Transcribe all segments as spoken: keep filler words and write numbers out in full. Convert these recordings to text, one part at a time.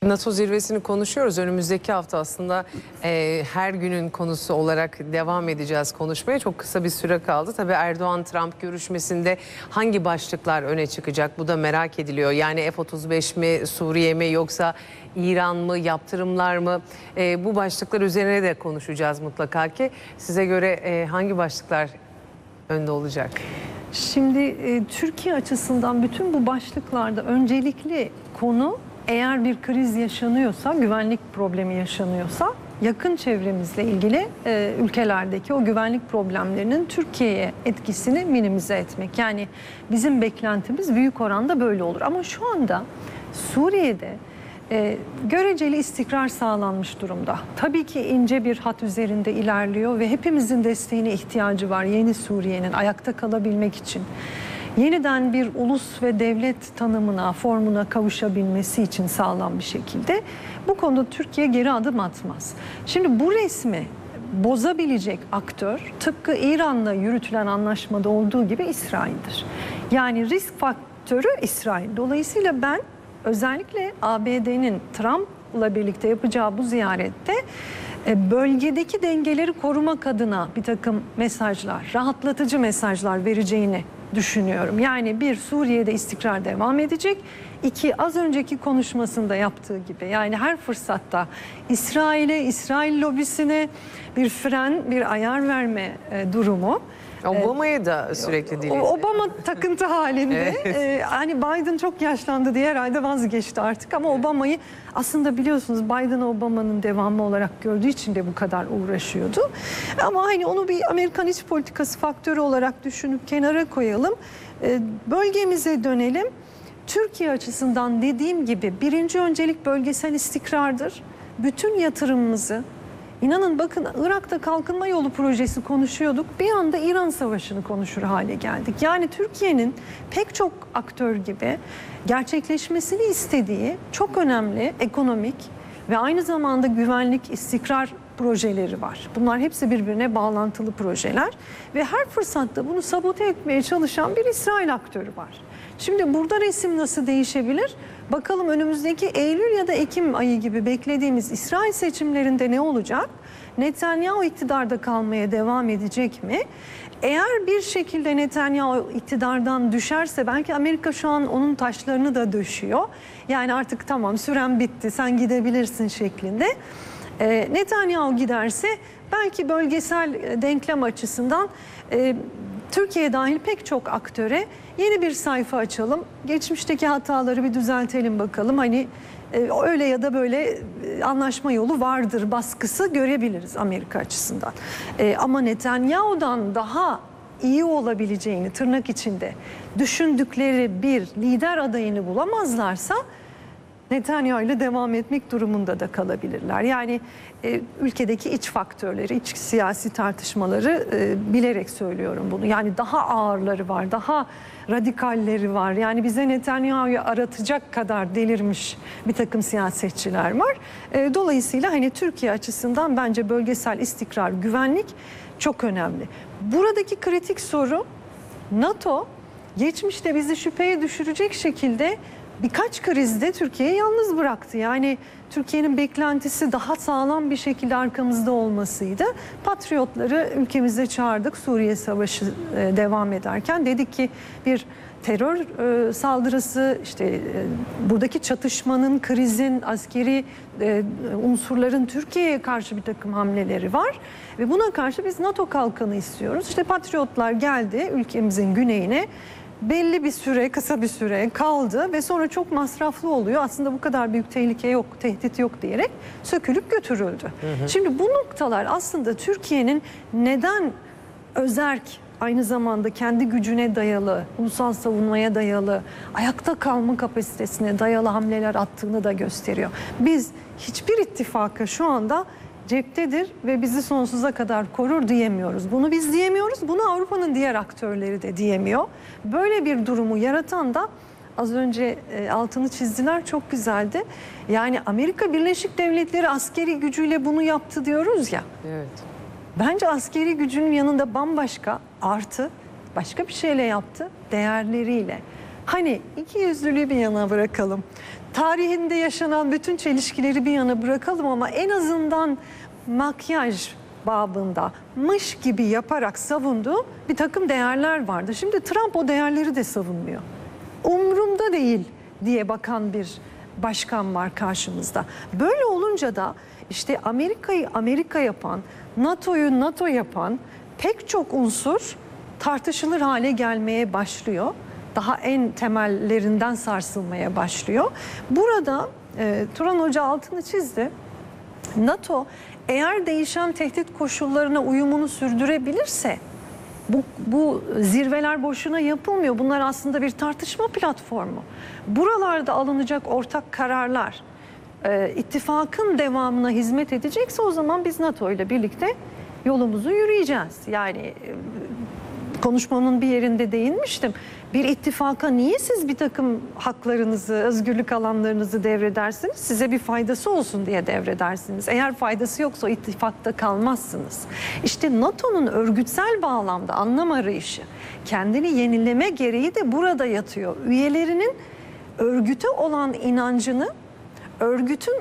NATO zirvesini konuşuyoruz. Önümüzdeki hafta aslında e, her günün konusu olarak devam edeceğiz konuşmaya. Çok kısa bir süre kaldı. Tabii Erdoğan-Trump görüşmesinde hangi başlıklar öne çıkacak? Bu da merak ediliyor. Yani F otuz beş mi, Suriye mi, yoksa İran mı, yaptırımlar mı? E, bu başlıklar üzerine de konuşacağız mutlaka ki. Size göre e, hangi başlıklar önde olacak? Şimdi e, Türkiye açısından bütün bu başlıklarda öncelikli konu, eğer bir kriz yaşanıyorsa, güvenlik problemi yaşanıyorsa, yakın çevremizle ilgili e, ülkelerdeki o güvenlik problemlerinin Türkiye'ye etkisini minimize etmek. Yani bizim beklentimiz büyük oranda böyle olur. Ama şu anda Suriye'de e, göreceli istikrar sağlanmış durumda. Tabii ki ince bir hat üzerinde ilerliyor ve hepimizin desteğine ihtiyacı var yeni Suriye'nin ayakta kalabilmek için. Yeniden bir ulus ve devlet tanımına, formuna kavuşabilmesi için sağlam bir şekilde bu konuda Türkiye geri adım atmaz. Şimdi bu resmi bozabilecek aktör tıpkı İran'la yürütülen anlaşmada olduğu gibi İsrail'dir. Yani risk faktörü İsrail. Dolayısıyla ben özellikle A B D'nin Trump'la birlikte yapacağı bu ziyarette bölgedeki dengeleri korumak adına bir takım mesajlar, rahatlatıcı mesajlar vereceğini düşünüyorum. Yani bir, Suriye'de istikrar devam edecek. İki, az önceki konuşmasında yaptığı gibi, yani her fırsatta İsrail'e, İsrail lobisine bir fren, bir ayar verme e, durumu. Obama'yı da sürekli diliyor. Obama takıntı halinde. Evet. Ee, hani Biden çok yaşlandı diye herhalde vazgeçti artık. Ama Obama'yı aslında biliyorsunuz Biden Obama'nın devamı olarak gördüğü için de bu kadar uğraşıyordu. Ama hani onu bir Amerikan iç politikası faktörü olarak düşünüp kenara koyalım. Ee, bölgemize dönelim. Türkiye açısından dediğim gibi birinci öncelik bölgesel istikrardır. Bütün yatırımımızı, İnanın bakın, Irak'ta kalkınma yolu projesi konuşuyorduk. Bir anda İran Savaşı'nı konuşur hale geldik. Yani Türkiye'nin pek çok aktör gibi gerçekleşmesini istediği çok önemli ekonomik ve aynı zamanda güvenlik, istikrar projeleri var. Bunlar hepsi birbirine bağlantılı projeler ve her fırsatta bunu sabote etmeye çalışan bir İsrail aktörü var. Şimdi burada resim nasıl değişebilir? Bakalım önümüzdeki Eylül ya da Ekim ayı gibi beklediğimiz İsrail seçimlerinde ne olacak? Netanyahu iktidarda kalmaya devam edecek mi? Eğer bir şekilde Netanyahu iktidardan düşerse, belki Amerika şu an onun taşlarını da döşüyor. Yani artık tamam, süren bitti, sen gidebilirsin şeklinde. Ee, Netanyahu giderse belki bölgesel denklem açısından e, Türkiye dahil pek çok aktöre yeni bir sayfa açalım. Geçmişteki hataları bir düzeltelim bakalım. Hani e, öyle ya da böyle e, anlaşma yolu vardır baskısı görebiliriz Amerika açısından. E, ama Netanyahu'dan daha iyi olabileceğini tırnak içinde düşündükleri bir lider adayını bulamazlarsa Netanyahu ile devam etmek durumunda da kalabilirler. Yani e, ülkedeki iç faktörleri, iç siyasi tartışmaları e, bilerek söylüyorum bunu. Yani daha ağırları var, daha radikalleri var. Yani bize Netanyahu'yu aratacak kadar delirmiş bir takım siyasetçiler var. E, dolayısıyla hani Türkiye açısından bence bölgesel istikrar, güvenlik çok önemli. Buradaki kritik soru, NATO geçmişte bizi şüpheye düşürecek şekilde birkaç krizde Türkiye'yi yalnız bıraktı. Yani Türkiye'nin beklentisi daha sağlam bir şekilde arkamızda olmasıydı. Patriotları ülkemize çağırdık Suriye Savaşı devam ederken. Dedik ki bir terör saldırısı, işte buradaki çatışmanın, krizin, askeri unsurların Türkiye'ye karşı bir takım hamleleri var. Ve buna karşı biz NATO kalkanı istiyoruz. İşte Patriotlar geldi ülkemizin güneyine. Belli bir süre, kısa bir süre kaldı ve sonra çok masraflı oluyor. Aslında bu kadar büyük tehlike yok, tehdit yok diyerek sökülüp götürüldü. Hı hı. Şimdi bu noktalar aslında Türkiye'nin neden özerk, aynı zamanda kendi gücüne dayalı, ulusal savunmaya dayalı, ayakta kalma kapasitesine dayalı hamleler attığını da gösteriyor. Biz hiçbir ittifaka şu anda ceptedir ve bizi sonsuza kadar korur diyemiyoruz. Bunu biz diyemiyoruz, bunu Avrupa'nın diğer aktörleri de diyemiyor. Böyle bir durumu yaratan da az önce e, altını çizdiler, çok güzeldi. Yani Amerika Birleşik Devletleri askeri gücüyle bunu yaptı diyoruz ya. Evet. Bence askeri gücünün yanında bambaşka artı başka bir şeyle yaptı, değerleriyle. Hani iki yüzlülüğü bir yana bırakalım. tarihinde yaşanan bütün çelişkileri bir yana bırakalım ama en azından makyaj babında mış gibi yaparak savunduğu bir takım değerler vardı. Şimdi Trump o değerleri de savunmuyor. Umrumda değil diye bakan bir başkan var karşımızda. Böyle olunca da işte Amerika'yı Amerika yapan, NATO'yu NATO yapan pek çok unsur tartışılır hale gelmeye başlıyor. Daha en temellerinden sarsılmaya başlıyor. Burada e, Turan Hoca altını çizdi. NATO eğer değişen tehdit koşullarına uyumunu sürdürebilirse bu, bu zirveler boşuna yapılmıyor. Bunlar aslında bir tartışma platformu. Buralarda alınacak ortak kararlar e, ittifakın devamına hizmet edecekse o zaman biz NATO ile birlikte yolumuzu yürüyeceğiz. Yani e, konuşmamın bir yerinde değinmiştim. Bir ittifaka niye siz bir takım haklarınızı, özgürlük alanlarınızı devredersiniz? Size bir faydası olsun diye devredersiniz. Eğer faydası yoksa o ittifakta kalmazsınız. İşte NATO'nun örgütsel bağlamda anlam arayışı, kendini yenileme gereği de burada yatıyor. Üyelerinin örgüte olan inancını, örgütün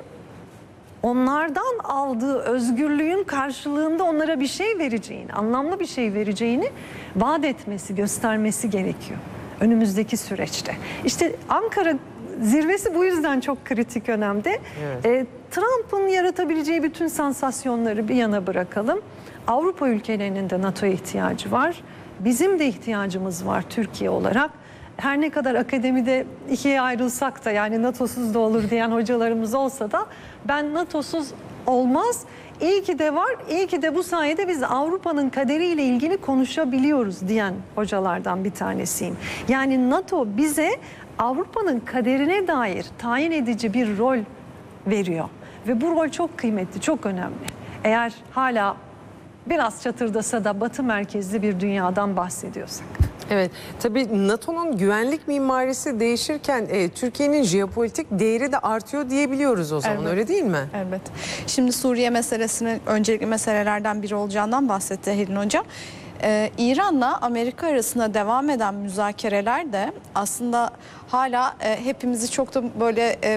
onlardan aldığı özgürlüğün karşılığında onlara bir şey vereceğini, anlamlı bir şey vereceğini vaat etmesi, göstermesi gerekiyor önümüzdeki süreçte. İşte Ankara zirvesi bu yüzden çok kritik önemde. Evet. E, Trump'ın yaratabileceği bütün sansasyonları bir yana bırakalım. Avrupa ülkelerinin de NATO'ya ihtiyacı var. Bizim de ihtiyacımız var Türkiye olarak. Her ne kadar akademide ikiye ayrılsak da, yani NATO'suz da olur diyen hocalarımız olsa da ben NATO'suz olmaz. İyi ki de var, iyi ki de bu sayede biz Avrupa'nın kaderiyle ilgili konuşabiliyoruz diyen hocalardan bir tanesiyim. Yani NATO bize Avrupa'nın kaderine dair tayin edici bir rol veriyor. Ve bu rol çok kıymetli, çok önemli. Eğer hala biraz çatırdasa da Batı merkezli bir dünyadan bahsediyorsak. Evet, tabii NATO'nun güvenlik mimarisi değişirken e, Türkiye'nin jeopolitik değeri de artıyor diyebiliyoruz o zaman, evet. Öyle değil mi? Evet. Şimdi Suriye meselesinin öncelikli meselelerden biri olacağından bahsetti Helin Hoca. Ee, İran'la Amerika arasında devam eden müzakereler de aslında hala e, hepimizi çok da böyle E,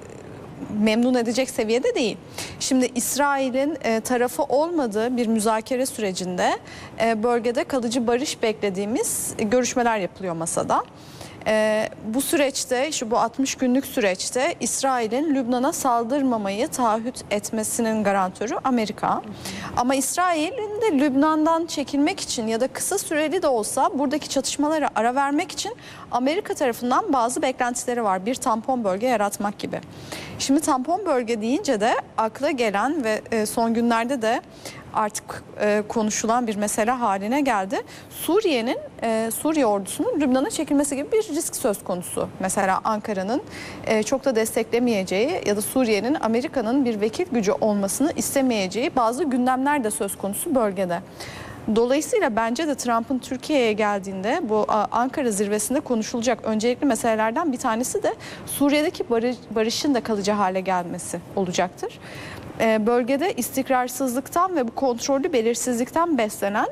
memnun edecek seviyede değil. Şimdi İsrail'in e, tarafı olmadığı bir müzakere sürecinde e, bölgede kalıcı barış beklediğimiz e, görüşmeler yapılıyor masada. E, bu süreçte, şu bu altmış günlük süreçte İsrail'in Lübnan'a saldırmamayı taahhüt etmesinin garantörü Amerika. Ama İsrail'in de Lübnan'dan çekilmek için ya da kısa süreli de olsa buradaki çatışmalara ara vermek için Amerika tarafından bazı beklentileri var. Bir tampon bölge yaratmak gibi. Şimdi tampon bölge deyince de akla gelen ve son günlerde de artık konuşulan bir mesele haline geldi. Suriye'nin, Suriye ordusunun Lübnan'a çekilmesi gibi bir risk söz konusu. Mesela Ankara'nın çok da desteklemeyeceği ya da Suriye'nin Amerika'nın bir vekil gücü olmasını istemeyeceği bazı gündemler de söz konusu bölgede. Dolayısıyla bence de Trump'ın Türkiye'ye geldiğinde bu Ankara zirvesinde konuşulacak öncelikli meselelerden bir tanesi de Suriye'deki barış, barışın da kalıcı hale gelmesi olacaktır. Bölgede istikrarsızlıktan ve bu kontrollü belirsizlikten beslenen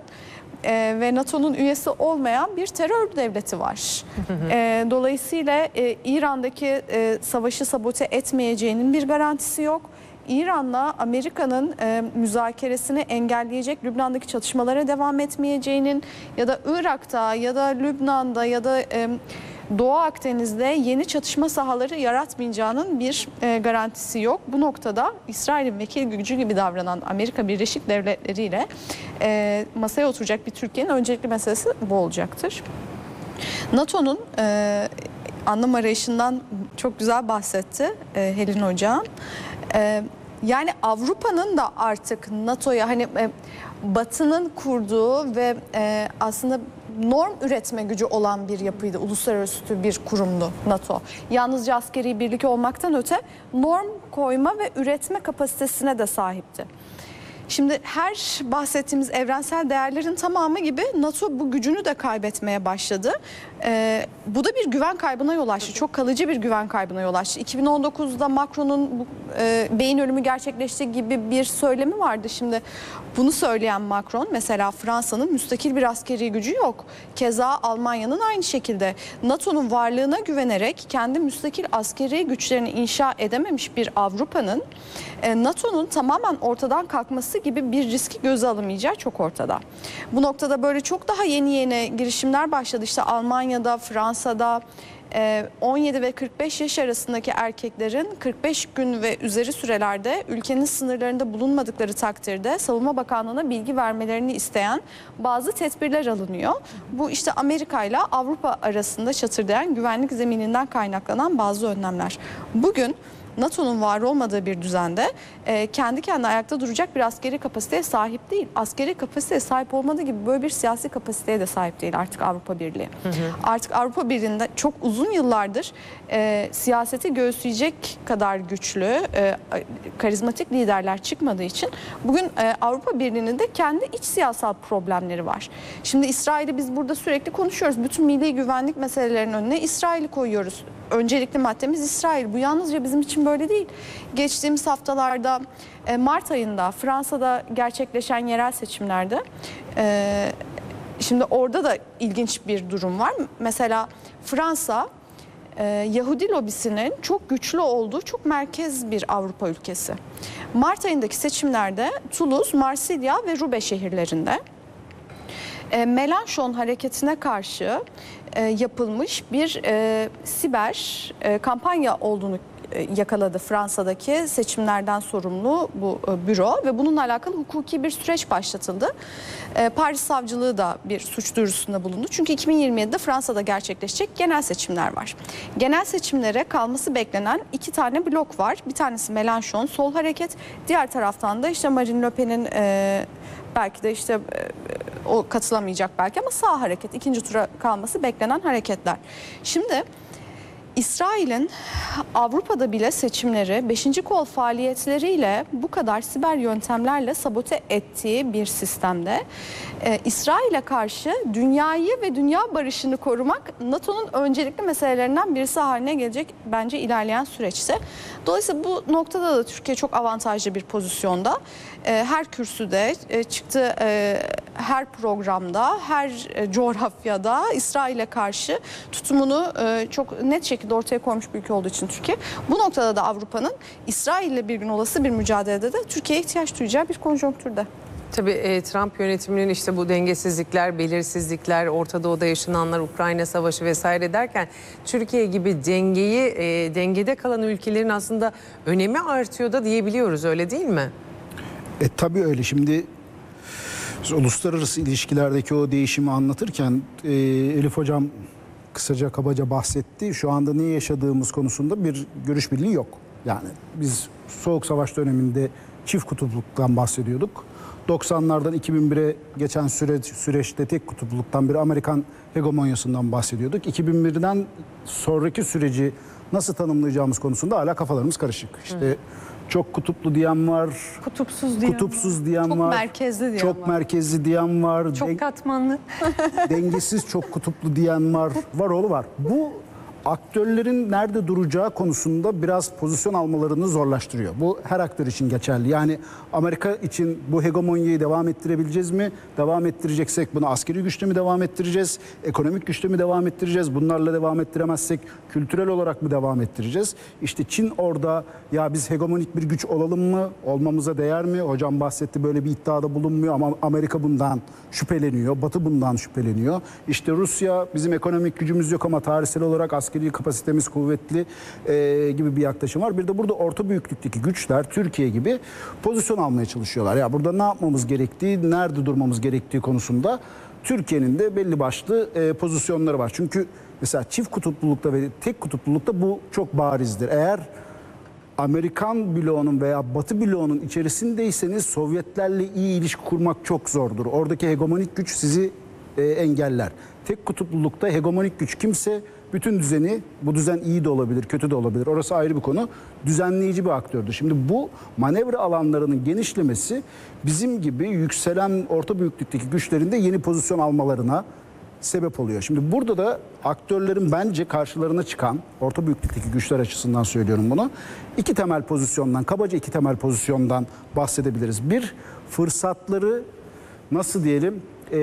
e, ve NATO'nun üyesi olmayan bir terör devleti var. e, dolayısıyla e, İran'daki e, savaşı sabote etmeyeceğinin bir garantisi yok. İran'la Amerika'nın e, müzakeresini engelleyecek Lübnan'daki çatışmalara devam etmeyeceğinin ya da Irak'ta ya da Lübnan'da ya da e, Doğu Akdeniz'de yeni çatışma sahaları yaratmayacağının bir e, garantisi yok. Bu noktada İsrail'in vekil gücü gibi davranan Amerika Birleşik Devletleri ile e, masaya oturacak bir Türkiye'nin öncelikli meselesi bu olacaktır. NATO'nun e, anlam arayışından çok güzel bahsetti e, Helin Hocam. E, yani Avrupa'nın da artık NATO'ya hani e, Batı'nın kurduğu ve e, aslında norm üretme gücü olan bir yapıydı, uluslararası bir kurumdu NATO. Yalnızca askeri birlik olmaktan öte norm koyma ve üretme kapasitesine de sahipti. Şimdi her bahsettiğimiz evrensel değerlerin tamamı gibi NATO bu gücünü de kaybetmeye başladı. Ee, bu da bir güven kaybına yol açtı. Çok kalıcı bir güven kaybına yol açtı. iki bin on dokuzda Macron'un bu, e, beyin ölümü gerçekleşti gibi bir söylemi vardı. Şimdi bunu söyleyen Macron, mesela Fransa'nın müstakil bir askeri gücü yok. Keza Almanya'nın aynı şekilde. NATO'nun varlığına güvenerek kendi müstakil askeri güçlerini inşa edememiş bir Avrupa'nın e, NATO'nun tamamen ortadan kalkması gibi bir riski göze alamayacağı çok ortada. Bu noktada böyle çok daha yeni yeni girişimler başladı. İşte Almanya'da, Fransa'da on yedi ve kırk beş yaş arasındaki erkeklerin kırk beş gün ve üzeri sürelerde ülkenin sınırlarında bulunmadıkları takdirde Savunma Bakanlığı'na bilgi vermelerini isteyen bazı tedbirler alınıyor. Bu işte Amerika ile Avrupa arasında çatırdayan güvenlik zemininden kaynaklanan bazı önlemler. Bugün NATO'nun var olmadığı bir düzende e, kendi kendine ayakta duracak bir askeri kapasiteye sahip değil. Askeri kapasiteye sahip olmadığı gibi böyle bir siyasi kapasiteye de sahip değil artık Avrupa Birliği. Hı hı. Artık Avrupa Birliği'nde çok uzun yıllardır e, siyaseti göğüsleyecek kadar güçlü, e, karizmatik liderler çıkmadığı için bugün e, Avrupa Birliği'nin de kendi iç siyasal problemleri var. Şimdi İsrail'i biz burada sürekli konuşuyoruz. Bütün milli güvenlik meselelerinin önüne İsrail'i koyuyoruz. Öncelikli maddemiz İsrail. Bu yalnızca bizim için böyle değil. Geçtiğimiz haftalarda Mart ayında Fransa'da gerçekleşen yerel seçimlerde şimdi orada da ilginç bir durum var. Mesela Fransa Yahudi lobisinin çok güçlü olduğu çok merkez bir Avrupa ülkesi. Mart ayındaki seçimlerde Toulouse, Marsilya ve Roubaix şehirlerinde Mélenchon hareketine karşı yapılmış bir e, siber e, kampanya olduğunu e, yakaladı Fransa'daki seçimlerden sorumlu bu e, büro ve bununla alakalı hukuki bir süreç başlatıldı. E, Paris Savcılığı da bir suç duyurusunda bulundu. Çünkü iki bin yirmi yedide Fransa'da gerçekleşecek genel seçimler var. Genel seçimlere kalması beklenen iki tane blok var. Bir tanesi Mélenchon, Sol Hareket, diğer taraftan da işte Marine Le Pen'in e, belki de işte o katılamayacak belki ama Sağ Hareket, ikinci tura kalması beklenen hareketler. Şimdi İsrail'in Avrupa'da bile seçimleri beşinci kol faaliyetleriyle bu kadar siber yöntemlerle sabote ettiği bir sistemde e, İsrail'e karşı dünyayı ve dünya barışını korumak NATO'nun öncelikli meselelerinden birisi haline gelecek bence ilerleyen süreçte. Dolayısıyla bu noktada da Türkiye çok avantajlı bir pozisyonda. E, her kürsüde e, çıktığı e, her programda, her e, coğrafyada İsrail'e karşı tutumunu e, çok net şekilde ortaya koymuş bir ülke olduğu için Türkiye. Bu noktada da Avrupa'nın İsrail'le bir gün olası bir mücadelede de Türkiye'ye ihtiyaç duyacağı bir konjonktürde. Tabii e, Trump yönetiminin işte bu dengesizlikler, belirsizlikler, Orta Doğu'da yaşananlar, Ukrayna Savaşı vesaire derken Türkiye gibi dengeyi e, dengede kalan ülkelerin aslında önemi artıyor da diyebiliyoruz, öyle değil mi? E tabii öyle. Şimdi uluslararası ilişkilerdeki o değişimi anlatırken e, Elif Hocam kısaca kabaca bahsetti. Şu anda ne yaşadığımız konusunda bir görüş birliği yok. Yani biz Soğuk Savaş döneminde çift kutupluluktan bahsediyorduk. doksanlardan iki bin bire geçen süre, süreçte tek kutupluluktan bir Amerikan hegemonyasından bahsediyorduk. iki bin birden sonraki süreci nasıl tanımlayacağımız konusunda hala kafalarımız karışık. İşte Hı. çok kutuplu diyen var, kutupsuz diyen kutupsuz var. diyen çok var, merkezli diyen çok var. merkezli diyen var, çok den- katmanlı, dengesiz çok kutuplu diyen var, var oğlu var. Bu aktörlerin nerede duracağı konusunda biraz pozisyon almalarını zorlaştırıyor. Bu her aktör için geçerli. Yani Amerika için bu hegemonyayı devam ettirebileceğiz mi? Devam ettireceksek bunu askeri güçle mi devam ettireceğiz? Ekonomik güçle mi devam ettireceğiz? Bunlarla devam ettiremezsek kültürel olarak mı devam ettireceğiz? İşte Çin orada ya biz hegemonik bir güç olalım mı? Olmamıza değer mi? Hocam bahsetti, böyle bir iddiada bulunmuyor ama Amerika bundan şüpheleniyor. Batı bundan şüpheleniyor. İşte Rusya bizim ekonomik gücümüz yok ama tarihsel olarak askeri kapasitemiz kuvvetli e, gibi bir yaklaşım var. Bir de burada orta büyüklükteki güçler Türkiye gibi pozisyon almaya çalışıyorlar. Ya burada ne yapmamız gerektiği, nerede durmamız gerektiği konusunda Türkiye'nin de belli başlı e, pozisyonları var. Çünkü mesela çift kutuplulukta ve tek kutuplulukta bu çok barizdir. Eğer Amerikan bloğunun veya Batı bloğunun içerisindeyseniz Sovyetlerle iyi ilişki kurmak çok zordur. Oradaki hegemonik güç sizi e, engeller. Tek kutuplulukta hegemonik güç kimse bütün düzeni, bu düzen iyi de olabilir, kötü de olabilir. Orası ayrı bir konu. Düzenleyici bir aktördür. Şimdi bu manevra alanlarının genişlemesi bizim gibi yükselen orta büyüklükteki güçlerin de yeni pozisyon almalarına sebep oluyor. Şimdi burada da aktörlerin bence karşılarına çıkan, orta büyüklükteki güçler açısından söylüyorum bunu, iki temel pozisyondan, kabaca iki temel pozisyondan bahsedebiliriz. Bir, fırsatları nasıl diyelim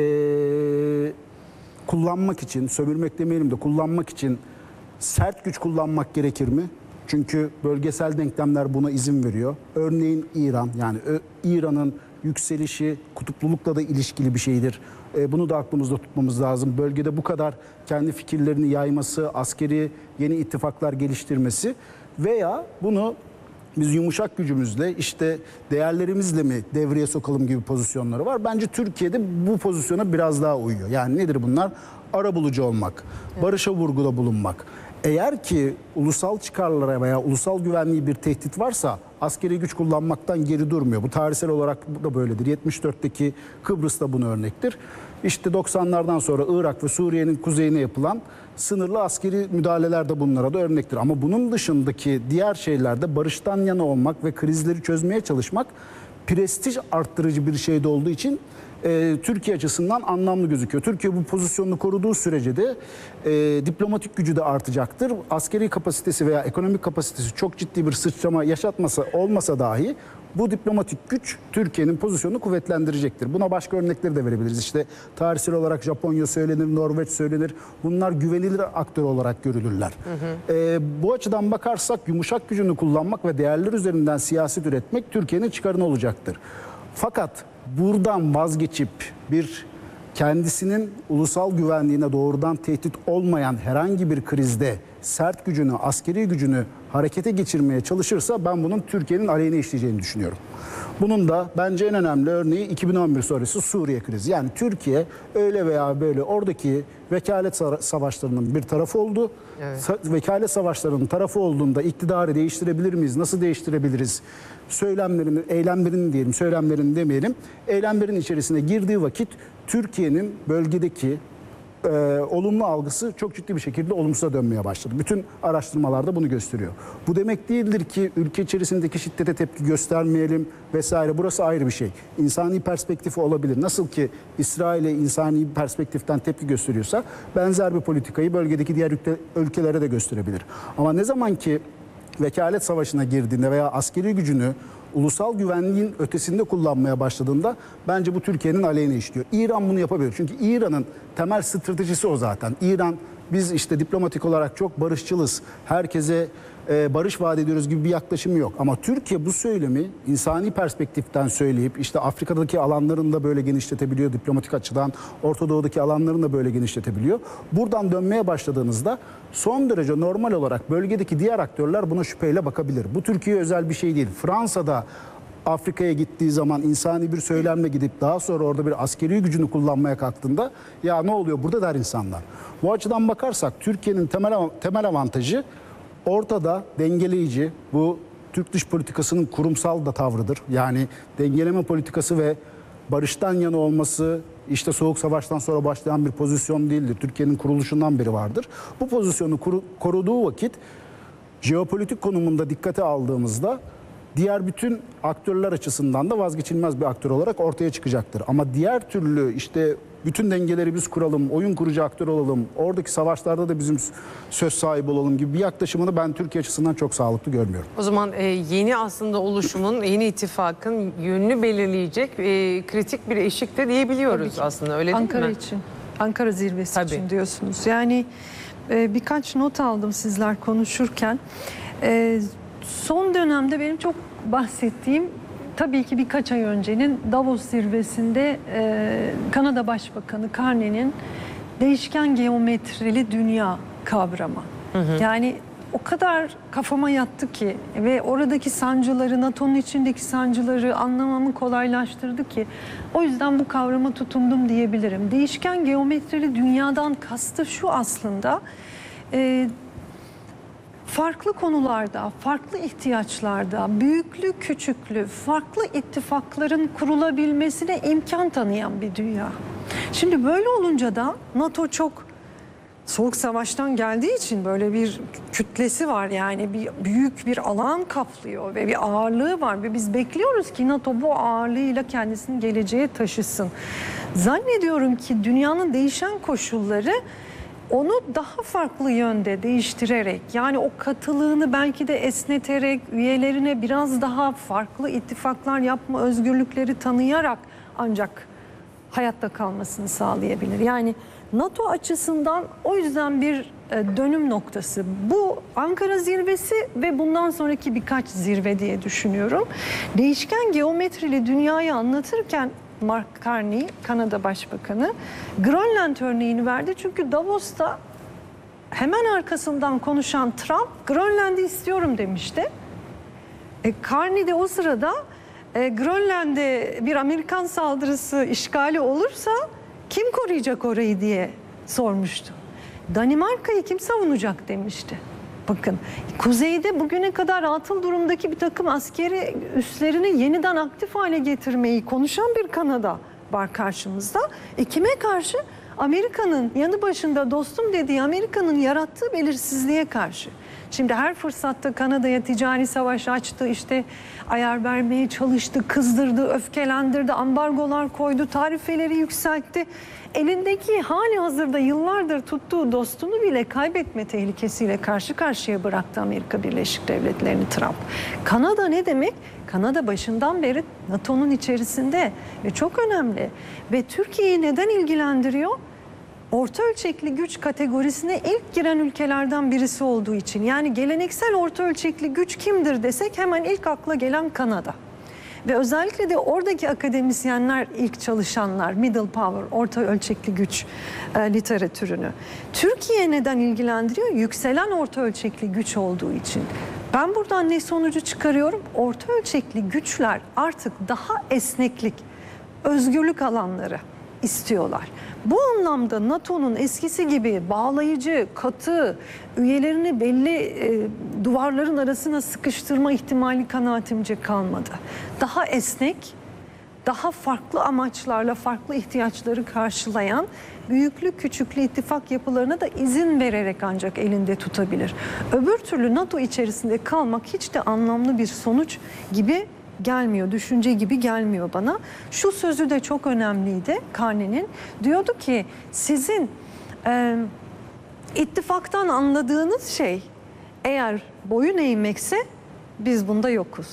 ee, kullanmak için, sömürmek demeyelim de kullanmak için sert güç kullanmak gerekir mi? Çünkü bölgesel denklemler buna izin veriyor. Örneğin İran, yani İran'ın yükselişi kutuplulukla da ilişkili bir şeydir. E, bunu da aklımızda tutmamız lazım. Bölgede bu kadar kendi fikirlerini yayması, askeri yeni ittifaklar geliştirmesi veya bunu biz yumuşak gücümüzle, işte değerlerimizle mi devreye sokalım gibi pozisyonları var. Bence Türkiye'de bu pozisyona biraz daha uyuyor. Yani nedir bunlar? Arabulucu olmak, barışa vurguda bulunmak. Eğer ki ulusal çıkarlara veya ulusal güvenliği bir tehdit varsa askeri güç kullanmaktan geri durmuyor. Bu tarihsel olarak da böyledir. yetmiş dörtteki Kıbrıs da buna örnektir. İşte doksanlardan sonra Irak ve Suriye'nin kuzeyine yapılan sınırlı askeri müdahaleler de bunlara da örnektir. Ama bunun dışındaki diğer şeylerde barıştan yana olmak ve krizleri çözmeye çalışmak prestij arttırıcı bir şey de olduğu için e, Türkiye açısından anlamlı gözüküyor. Türkiye bu pozisyonunu koruduğu sürece de e, diplomatik gücü de artacaktır. Askeri kapasitesi veya ekonomik kapasitesi çok ciddi bir sıçrama yaşatmasa olmasa dahi bu diplomatik güç Türkiye'nin pozisyonunu kuvvetlendirecektir. Buna başka örnekleri de verebiliriz. İşte tarihsel olarak Japonya söylenir, Norveç söylenir. Bunlar güvenilir aktör olarak görülürler. Hı hı. Ee, bu açıdan bakarsak yumuşak gücünü kullanmak ve değerler üzerinden siyaset üretmek Türkiye'nin çıkarına olacaktır. Fakat buradan vazgeçip bir kendisinin ulusal güvenliğine doğrudan tehdit olmayan herhangi bir krizde sert gücünü, askeri gücünü harekete geçirmeye çalışırsa ben bunun Türkiye'nin aleyhine işleyeceğini düşünüyorum. Bunun da bence en önemli örneği iki bin on bir sonrası Suriye krizi. Yani Türkiye öyle veya böyle oradaki vekalet savaşlarının bir tarafı oldu. Evet. Vekalet savaşlarının tarafı olduğunda iktidarı değiştirebilir miyiz? Nasıl değiştirebiliriz? Söylemlerini, eylemlerini diyelim, söylemlerini demeyelim. Eylemlerin içerisine girdiği vakit Türkiye'nin bölgedeki e, olumlu algısı çok ciddi bir şekilde olumsuza dönmeye başladı. Bütün araştırmalarda bunu gösteriyor. Bu demek değildir ki ülke içerisindeki şiddete tepki göstermeyelim vesaire. Burası ayrı bir şey. İnsani perspektifi olabilir. Nasıl ki İsrail'e insani perspektiften tepki gösteriyorsa benzer bir politikayı bölgedeki diğer ülke, ülkelere de gösterebilir. Ama ne zaman ki vekalet savaşına girdiğinde veya askeri gücünü ulusal güvenliğin ötesinde kullanmaya başladığında bence bu Türkiye'nin aleyhine işliyor. İran bunu yapabilir. Çünkü İran'ın temel stratejisi o zaten. İran, biz işte diplomatik olarak çok barışçılız, herkese e, barış vaat ediyoruz gibi bir yaklaşım yok. Ama Türkiye bu söylemi insani perspektiften söyleyip işte Afrika'daki alanlarını da böyle genişletebiliyor diplomatik açıdan, Orta Doğu'daki alanlarını da böyle genişletebiliyor. Buradan dönmeye başladığınızda son derece normal olarak bölgedeki diğer aktörler buna şüpheyle bakabilir. Bu Türkiye'ye özel bir şey değil. Fransa'da Afrika'ya gittiği zaman insani bir söylemle gidip daha sonra orada bir askeri gücünü kullanmaya kalktığında ya ne oluyor burada der insanlar. Bu açıdan bakarsak Türkiye'nin temel temel avantajı ortada dengeleyici, bu Türk dış politikasının kurumsal da tavrıdır. Yani dengeleme politikası ve barıştan yana olması işte Soğuk Savaş'tan sonra başlayan bir pozisyon değildir. Türkiye'nin kuruluşundan beri vardır. Bu pozisyonu koruduğu vakit jeopolitik konumunda dikkate aldığımızda diğer bütün aktörler açısından da vazgeçilmez bir aktör olarak ortaya çıkacaktır. Ama diğer türlü işte bütün dengeleri biz kuralım, oyun kurucu aktör olalım, oradaki savaşlarda da bizim söz sahibi olalım gibi bir yaklaşımını ben Türkiye açısından çok sağlıklı görmüyorum. O zaman e, yeni aslında oluşumun, yeni ittifakın yönünü belirleyecek e, kritik bir eşikte diyebiliyoruz aslında, öyle değil Ankara mi? için, Ankara zirvesi Tabii. için diyorsunuz. Yani e, birkaç not aldım sizler konuşurken. E, son dönemde benim çok bahsettiğim, tabii ki birkaç ay öncenin Davos zirvesinde e, Kanada Başbakanı Carney'nin değişken geometrili dünya kavramı. Hı hı. Yani o kadar kafama yattı ki ve oradaki sancıları, NATO'nun içindeki sancıları anlamamı kolaylaştırdı ki o yüzden bu kavrama tutundum diyebilirim. Değişken geometrili dünyadan kastı şu aslında: e, farklı konularda, farklı ihtiyaçlarda, büyüklü küçüklü, farklı ittifakların kurulabilmesine imkan tanıyan bir dünya. Şimdi böyle olunca da NATO çok Soğuk Savaş'tan geldiği için böyle bir kütlesi var, yani bir büyük bir alan kaplıyor ve bir ağırlığı var ve biz bekliyoruz ki NATO bu ağırlığıyla kendisini geleceğe taşısın. Zannediyorum ki dünyanın değişen koşulları onu daha farklı yönde değiştirerek, yani o katılığını belki de esneterek, üyelerine biraz daha farklı ittifaklar yapma özgürlükleri tanıyarak ancak hayatta kalmasını sağlayabilir. Yani NATO açısından o yüzden bir dönüm noktası. Bu Ankara zirvesi ve bundan sonraki birkaç zirve diye düşünüyorum. Değişken geometrili dünyayı anlatırken Mark Carney, Kanada Başbakanı, Grönland örneğini verdi. Çünkü Davos'ta hemen arkasından konuşan Trump, Grönland'i istiyorum demişti. E, Carney de o sırada e, Grönland'e bir Amerikan saldırısı, işgali olursa kim koruyacak orayı diye sormuştu. Danimarka'yı kim savunacak demişti. Bakın, kuzeyde bugüne kadar atıl durumdaki bir takım askeri üslerini yeniden aktif hale getirmeyi konuşan bir Kanada var karşımızda. E kime karşı? Amerika'nın yanı başında dostum dediği Amerika'nın yarattığı belirsizliğe karşı. Şimdi her fırsatta Kanada'ya ticari savaş açtı, işte ayar vermeye çalıştı, kızdırdı, öfkelendirdi, ambargolar koydu, tarifeleri yükseltti. Elindeki hali hazırda yıllardır tuttuğu dostunu bile kaybetme tehlikesiyle karşı karşıya bıraktı Amerika Birleşik Devletleri'ni Trump. Kanada ne demek? Kanada başından beri NATO'nun içerisinde ve çok önemli. Ve Türkiye'yi neden ilgilendiriyor? Orta ölçekli güç kategorisine ilk giren ülkelerden birisi olduğu için. Yani geleneksel orta ölçekli güç kimdir desek hemen ilk akla gelen Kanada. Ve özellikle de oradaki akademisyenler, ilk çalışanlar, middle power, orta ölçekli güç e, literatürünü. Türkiye neden ilgilendiriyor? Yükselen orta ölçekli güç olduğu için. Ben buradan ne sonucu çıkarıyorum? Orta ölçekli güçler artık daha esneklik, özgürlük alanları istiyorlar. Bu anlamda NATO'nun eskisi gibi bağlayıcı, katı, üyelerini belli e, duvarların arasına sıkıştırma ihtimali kanaatimce kalmadı. Daha esnek, daha farklı amaçlarla farklı ihtiyaçları karşılayan büyüklü küçüklü ittifak yapılarına da izin vererek ancak elinde tutabilir. Öbür türlü NATO içerisinde kalmak hiç de anlamlı bir sonuç gibi gelmiyor, düşünce gibi gelmiyor bana. Şu sözü de çok önemliydi Carney'nin. Diyordu ki sizin e, ittifaktan anladığınız şey eğer boyun eğmekse biz bunda yokuz.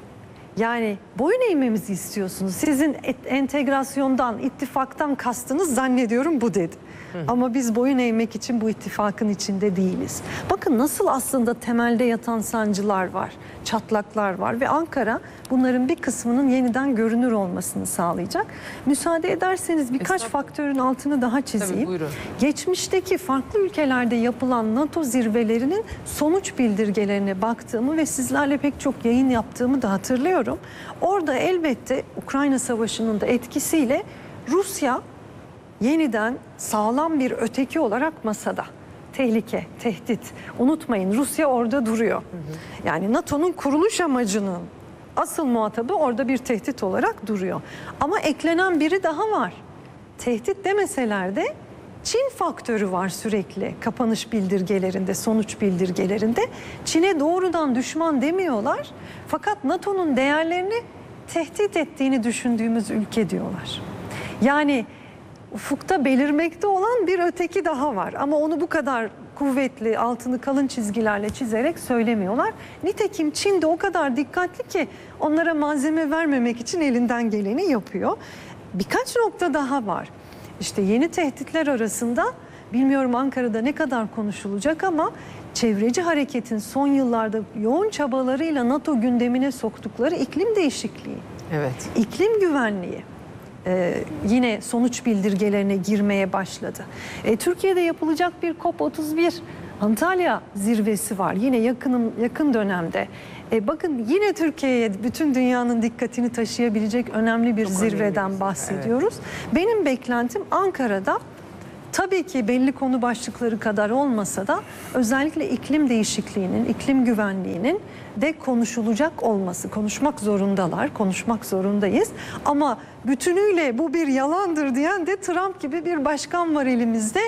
Yani boyun eğmemizi istiyorsunuz. Sizin entegrasyondan, ittifaktan kastınız zannediyorum bu dedi. Hı. Ama biz boyun eğmek için bu ittifakın içinde değiliz. Bakın nasıl aslında temelde yatan sancılar var, çatlaklar var ve Ankara bunların bir kısmının yeniden görünür olmasını sağlayacak. Müsaade ederseniz birkaç faktörün altını daha çizeyim. Tabii, buyurun. Geçmişteki farklı ülkelerde yapılan NATO zirvelerinin sonuç bildirgelerine baktığımı ve sizlerle pek çok yayın yaptığımı da hatırlıyorum. Orada elbette Ukrayna Savaşı'nın da etkisiyle Rusya yeniden sağlam bir öteki olarak masada. Tehlike, tehdit. Unutmayın, Rusya orada duruyor. Hı hı. Yani NATO'nun kuruluş amacının asıl muhatabı orada bir tehdit olarak duruyor. Ama eklenen biri daha var. Tehdit demeseler de Çin faktörü var sürekli kapanış bildirgelerinde, sonuç bildirgelerinde. Çin'e doğrudan düşman demiyorlar. Fakat NATO'nun değerlerini tehdit ettiğini düşündüğümüz ülke diyorlar. Yani ufukta belirmekte olan bir öteki daha var. Ama onu bu kadar kuvvetli, altını kalın çizgilerle çizerek söylemiyorlar. Nitekim Çin de o kadar dikkatli ki onlara malzeme vermemek için elinden geleni yapıyor. Birkaç nokta daha var. İşte yeni tehditler arasında, bilmiyorum Ankara'da ne kadar konuşulacak ama çevreci hareketin son yıllarda yoğun çabalarıyla NATO gündemine soktukları iklim değişikliği, evet, iklim güvenliği. Ee, yine sonuç bildirgelerine girmeye başladı. Ee, Türkiye'de yapılacak bir COP otuz bir Antalya zirvesi var. Yine yakın, yakın dönemde. Ee, bakın yine Türkiye'ye bütün dünyanın dikkatini taşıyabilecek önemli bir Çok zirveden önemli. bahsediyoruz. Evet. Benim beklentim Ankara'da tabii ki belli konu başlıkları kadar olmasa da özellikle iklim değişikliğinin, iklim güvenliğinin de konuşulacak olması. Konuşmak zorundalar, konuşmak zorundayız. Ama bütünüyle bu bir yalandır diyen de Trump gibi bir başkan var elimizde.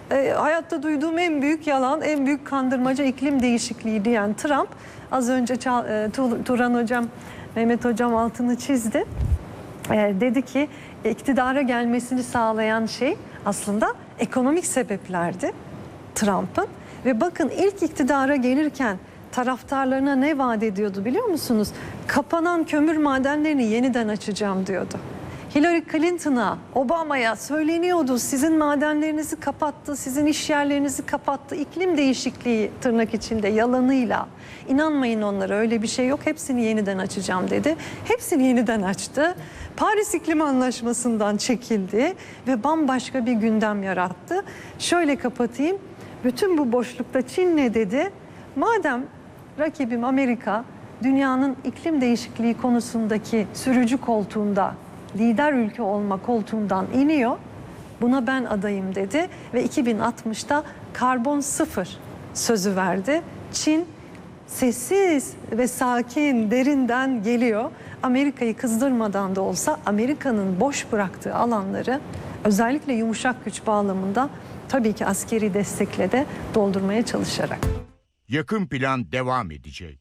e, hayatta duyduğum en büyük yalan, en büyük kandırmaca iklim değişikliği diyen Trump, az önce Çağ- e, Tu- Turan Hocam, Mehmet Hocam altını çizdi. E, dedi ki iktidara gelmesini sağlayan şey aslında ekonomik sebeplerdi Trump'ın. Ve bakın ilk iktidara gelirken taraftarlarına ne vaat ediyordu biliyor musunuz? Kapanan kömür madenlerini yeniden açacağım diyordu. Hillary Clinton'a, Obama'ya söyleniyordu, sizin madenlerinizi kapattı, sizin iş yerlerinizi kapattı, iklim değişikliği tırnak içinde yalanıyla. İnanmayın onlara, öyle bir şey yok, hepsini yeniden açacağım dedi. Hepsini yeniden açtı. Paris İklim Anlaşması'ndan çekildi ve bambaşka bir gündem yarattı. Şöyle kapatayım, bütün bu boşlukta Çin ne dedi? Madem rakibim Amerika dünyanın iklim değişikliği konusundaki sürücü koltuğunda, lider ülke olma koltuğundan iniyor, buna ben adayım dedi ve iki bin altmışta karbon sıfır sözü verdi. Çin sessiz ve sakin, derinden geliyor. Amerika'yı kızdırmadan da olsa Amerika'nın boş bıraktığı alanları özellikle yumuşak güç bağlamında tabii ki askeri destekle de doldurmaya çalışarak. Yakın Plan devam edecek.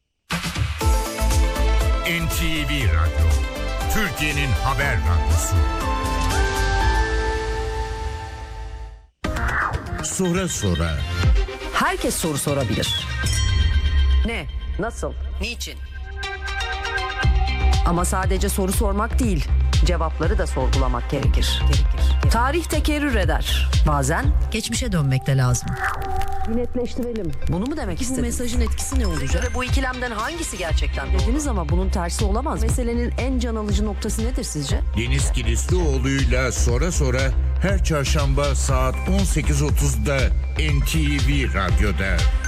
N T V Radyo, Türkiye'nin haber radyosu. Sonra sonra. Herkes soru sorabilir. Ne? Nasıl? Niçin? Ama sadece soru sormak değil, Cevapları da sorgulamak gerekir. gerekir. tarih tekerrür eder. Bazen Geçmişe dönmek de lazım. Netleştirelim. bunu mu demek Bu istediniz? mesajın etkisi ne olacak? Ve bu ikilemden hangisi gerçekten doğru? Dediniz ama bunun tersi olamaz. Meselenin en can alıcı noktası nedir sizce? Deniz Kilislioğlu'yla sonra sonra her çarşamba saat on sekiz otuzda N T V Radyo'da.